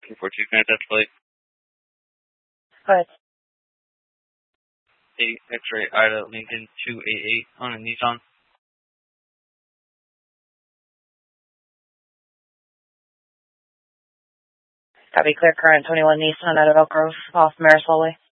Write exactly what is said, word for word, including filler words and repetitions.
two four two, can I have that plate? Go ahead. eight X-ray Ida Lincoln two eight eight on a Nissan. Copy, clear current twenty-one Nissan out of Elk Grove off Marisol Way.